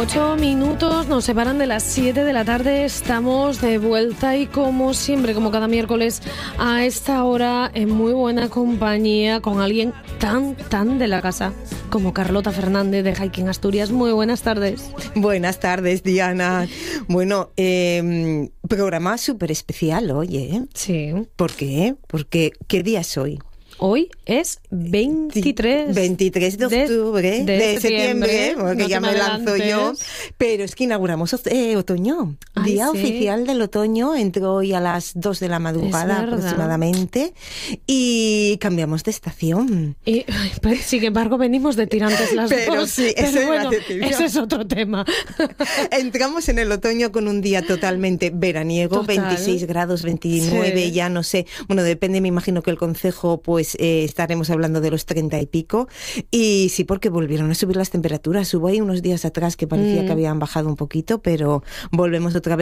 8 minutos nos separan de las 7 de la tarde. Estamos de vuelta y como siempre, como cada miércoles a esta hora, en muy buena compañía con alguien tan de la casa como Carlota Fernández de Hiking Asturias. Muy buenas tardes. Buenas tardes, Diana. Bueno, programa súper especial hoy, ¿eh? Sí. ¿Por qué? Porque ¿qué día es hoy? Hoy es 23 de octubre, de septiembre, porque no ya me lanzo yo. Pero es que inauguramos otoño. Ay, Día sí. oficial del otoño. Entró hoy a las 2 de la madrugada aproximadamente. Y cambiamos de estación. Y, sin embargo, venimos de tirantes las pero dos. Sí, pero eso bueno, iba a decir yo. ese es otro tema. Entramos en el otoño con un día totalmente veraniego, Total. 26 grados, 29, sí. ya no sé. Bueno, depende, me imagino que el concejo, pues estaremos hablando de los 30 y pico. Y sí, porque volvieron a subir las temperaturas. Hubo ahí unos días atrás que parecía que habían bajado un poquito, pero volvemos otra vez